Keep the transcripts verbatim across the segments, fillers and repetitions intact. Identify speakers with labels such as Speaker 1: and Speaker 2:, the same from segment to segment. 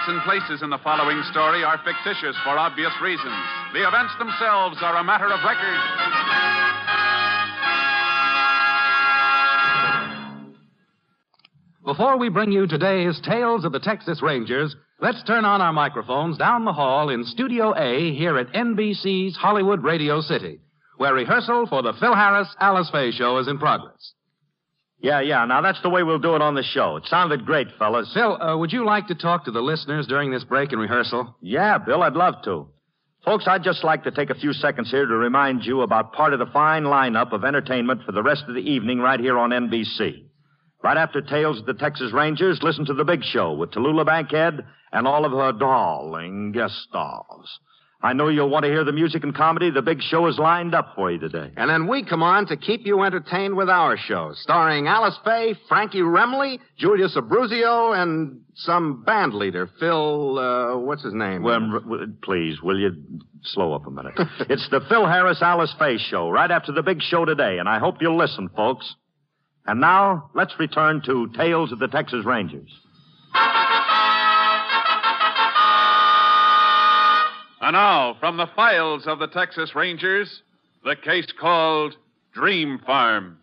Speaker 1: and places in the following story are fictitious for obvious reasons. The events themselves are a matter of record.
Speaker 2: Before we bring you today's Tales of the Texas Rangers, let's turn on our microphones down the hall in Studio A here at N B C's Hollywood Radio City, where rehearsal for the Phil Harris Alice Faye show is in progress.
Speaker 3: Yeah, yeah. Now, that's the way we'll do it on the show. It sounded great, fellas.
Speaker 2: Phil, uh, would you like to talk to the listeners during this break in rehearsal?
Speaker 3: Yeah, Bill, I'd love to. Folks, I'd just like to take a few seconds here to remind you about part of the fine lineup of entertainment for the rest of the evening right here on N B C. Right after Tales of the Texas Rangers, listen to The Big Show with Tallulah Bankhead and all of her darling guest stars. I know you'll want to hear the music and comedy. The Big Show is lined up for you today.
Speaker 4: And then we come on to keep you entertained with our show, starring Alice Faye, Frankie Remley, Julius Abruzio, and some band leader, Phil, uh, what's his name?
Speaker 3: Well, w- please, will you slow up a minute? It's the Phil Harris Alice Faye show right after The Big Show today, and I hope you'll listen, folks. And now, let's return to Tales of the Texas Rangers.
Speaker 1: And now, from the files of the Texas Rangers, the case called Dream Farm.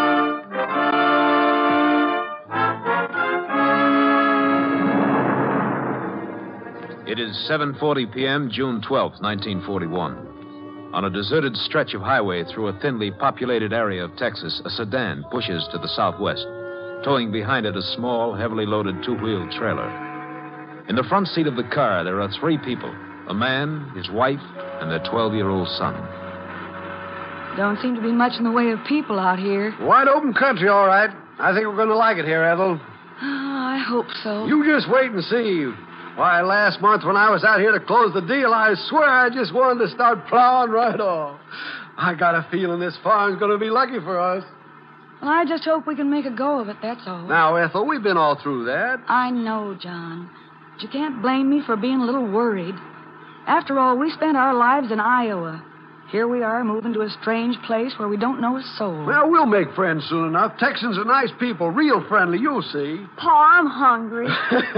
Speaker 5: It is seven forty p.m., June twelfth, nineteen forty-one. On a deserted stretch of highway through a thinly populated area of Texas, a sedan pushes to the southwest, towing behind it a small, heavily loaded two-wheeled trailer. In the front seat of the car, there are three people. A man, his wife, and their twelve-year-old son.
Speaker 6: Don't seem to be much in the way of people out here.
Speaker 7: Wide open country, all right. I think we're going to like it here, Ethel.
Speaker 6: Oh, I hope so.
Speaker 7: You just wait and see. Why, last month when I was out here to close the deal, I swear I just wanted to start plowing right off. I got a feeling this farm's going to be lucky for us.
Speaker 6: Well, I just hope we can make a go of it, that's all.
Speaker 7: Now, Ethel, we've been all through that.
Speaker 6: I know, John. But you can't blame me for being a little worried. After all, we spent our lives in Iowa. Here we are moving to a strange place where we don't know a soul.
Speaker 7: Well, we'll make friends soon enough. Texans are nice people, real friendly, you'll see.
Speaker 8: Pa, I'm hungry.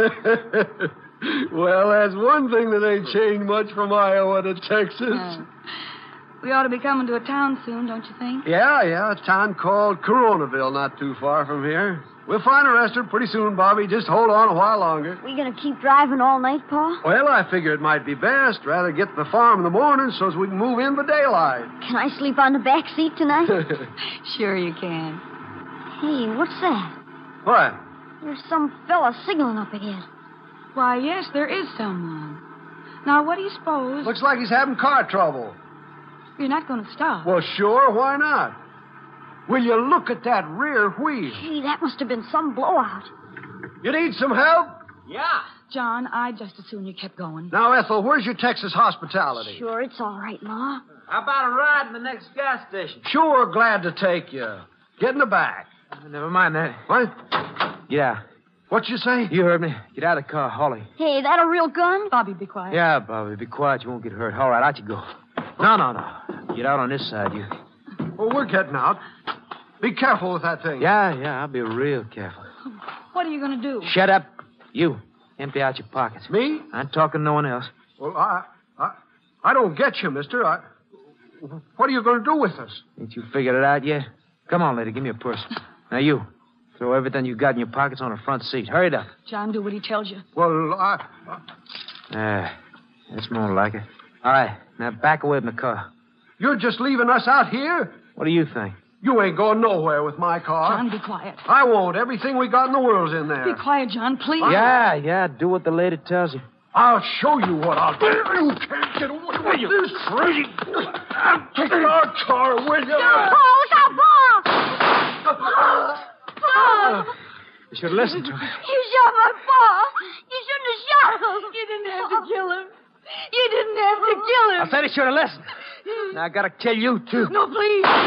Speaker 7: Well, that's one thing that ain't changed much from Iowa to Texas.
Speaker 6: Uh, we ought to be coming to a town soon, don't you think?
Speaker 7: Yeah, yeah, a town called Coronaville, not too far from here. We'll find a restaurant pretty soon, Bobby. Just hold on a while longer.
Speaker 8: We gonna keep driving all night, Pa?
Speaker 7: Well, I figure it might be best. Rather get to the farm in the morning so as we can move in by daylight.
Speaker 8: Can I sleep on the back seat tonight?
Speaker 6: Sure you can.
Speaker 8: Hey, what's that?
Speaker 7: What?
Speaker 8: There's some fella signaling up ahead.
Speaker 6: Why, yes, there is someone. Now, what do you suppose?
Speaker 7: Looks like he's having car trouble.
Speaker 6: You're not going to stop.
Speaker 7: Well, sure, why not? Will you look at that rear wheel?
Speaker 8: Hey, that must have been some blowout.
Speaker 7: You need some help?
Speaker 4: Yeah.
Speaker 6: John, I'd just as soon you kept going.
Speaker 7: Now, Ethel, where's your Texas hospitality?
Speaker 8: Sure, it's all right, Ma.
Speaker 4: How about a ride in the next gas station?
Speaker 7: Sure, glad to take you. Get in the back.
Speaker 4: Never mind that.
Speaker 7: What?
Speaker 4: Yeah.
Speaker 7: What'd you say?
Speaker 4: You heard me. Get out of the car, Holly.
Speaker 8: Hey, that a real gun?
Speaker 6: Bobby, be quiet.
Speaker 4: Yeah, Bobby, be quiet. You won't get hurt. All right, out you go. No, no, no. Get out on this side, you.
Speaker 7: Well, we're getting out. Be careful with that thing.
Speaker 4: Yeah, yeah, I'll be real careful.
Speaker 6: What are you going to do?
Speaker 4: Shut up. You. Empty out your pockets.
Speaker 7: Me?
Speaker 4: I'm talking to no one else.
Speaker 7: Well, I, I, I don't get you, mister. I, what are you going to do with us?
Speaker 4: Ain't you figured it out yet? Come on, lady, give me a purse. Now, you. Throw everything you got in your pockets on the front seat. Hurry it up.
Speaker 6: John, do what he tells you.
Speaker 7: Well, I...
Speaker 4: Ah, that's more like it. All right, now back away from the car.
Speaker 7: You're just leaving us out here?
Speaker 4: What do you think?
Speaker 7: You ain't going nowhere with my car.
Speaker 6: John, be quiet.
Speaker 7: I won't. Everything we got in the world's in there.
Speaker 6: Be quiet, John, please.
Speaker 4: Yeah, yeah, do what the lady tells you.
Speaker 7: I'll show you what I'll do. You can't get away with this crazy... Take our car with you.
Speaker 8: Pa, look out, Pa! Pa!
Speaker 4: You should listen to me.
Speaker 8: You shot my Pa. You shouldn't have shot him.
Speaker 6: You didn't have to kill him. You didn't have to kill him.
Speaker 4: I said he should have listened. Now I gotta kill you, too.
Speaker 6: No, please.